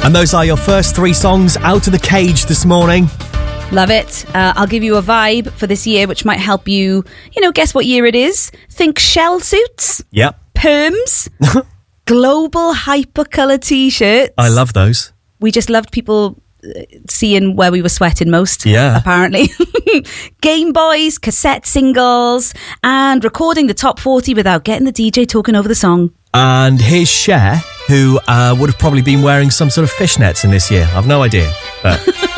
And those are your first 3 songs out of the cage this morning. Love it. I'll give you a vibe for this year, which might help you, guess what year it is. Think shell suits. Yep. Perms. Global hypercolour T-shirts. I love those. We just loved people seeing where we were sweating most, apparently. Game Boys, cassette singles, and recording the top 40 without getting the DJ talking over the song. And here's Cher, who would have probably been wearing some sort of fishnets in this year. I've no idea, but...